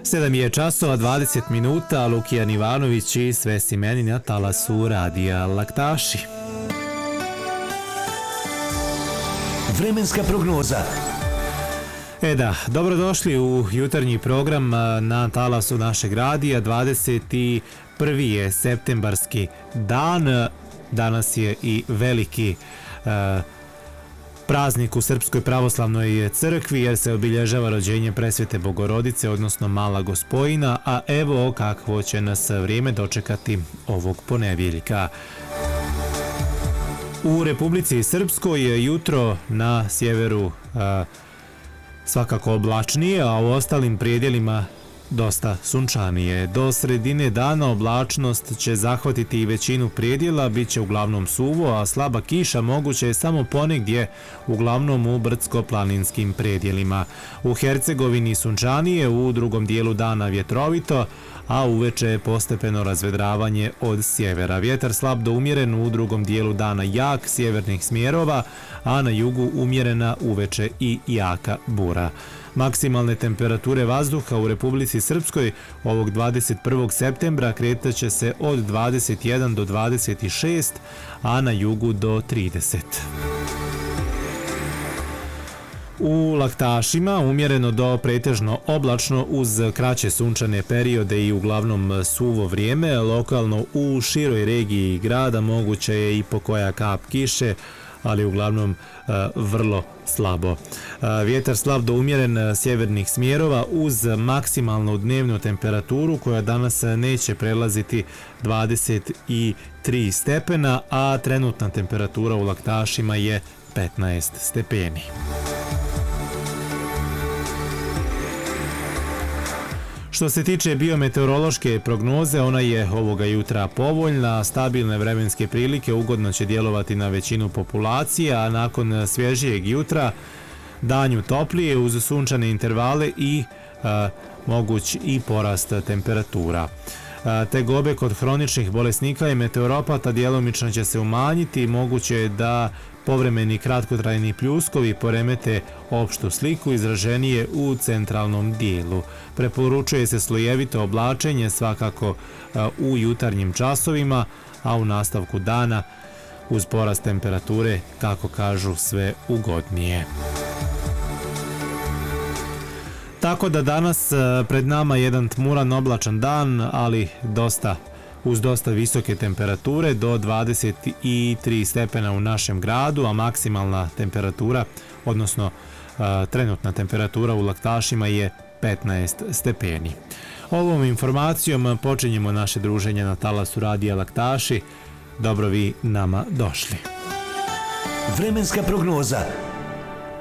7 je časova 20 minuta, Lukijan Ivanović i sve si meni na talasu radija Laktaši. Vremenska prognoza. Dobrodošli u jutarnji program na talasu našeg radija. 21. je septembarski dan. Danas je i veliki praznik u Srpskoj pravoslavnoj crkvi jer se obilježava rođenje Presvete Bogorodice, odnosno Mala Gospojina, a evo kakvo će nas vrijeme dočekati ovog ponedjeljka. U Republici Srpskoj jutro na sjeveru svakako oblačnije, a u ostalim predjelima dosta sunčanije. Do sredine dana oblačnost će zahvatiti i većinu predjela, bit će uglavnom suvo, a slaba kiša moguće je samo ponegdje, uglavnom u brdsko-planinskim predjelima. U Hercegovini sunčanije, u drugom dijelu dana vjetrovito, a uveče je postepeno razvedravanje od sjevera. Vjetar slab do umjeren, u drugom dijelu dana jak sjevernih smjerova, a na jugu umjerena uveče i jaka bura. Maksimalne temperature vazduha u Republici Srpskoj ovog 21. septembra kretaće se od 21 do 26, a na jugu do 30. U Laktašima umjereno do pretežno oblačno uz kraće sunčane periode i uglavnom suvo vrijeme. Lokalno u široj regiji grada moguće je i pokoja kap kiše, ali uglavnom vrlo slabo. Vjetar slab do umjeren sjevernih smjerova uz maksimalnu dnevnu temperaturu koja danas neće prelaziti 23 stepena, a trenutna temperatura u Laktašima je 15 stepeni. Što se tiče biometeorološke prognoze, ona je ovoga jutra povoljna, stabilne vremenske prilike ugodno će djelovati na većinu populacije, a nakon svježijeg jutra danju toplije uz sunčane intervale i moguć i porast temperatura. Tegobe kod hroničnih bolesnika i meteoropata djelomično će se umanjiti, moguće je da povremeni kratkotrajni pljuskovi poremete opštu sliku, izraženije u centralnom dijelu. Preporučuje se slojevito oblačenje svakako u jutarnjim časovima, a u nastavku dana uz porast temperature, kako kažu, sve ugodnije. Tako da danas pred nama jedan tmuran oblačan dan, ali uz dosta visoke temperature do 23 stepena u našem gradu, a maksimalna temperatura, odnosno trenutna temperatura u Laktašima je 15 stepeni. Ovom informacijom počinjemo naše druženje na talasu radija Laktaši. Dobro vi nama došli. Vremenska prognoza.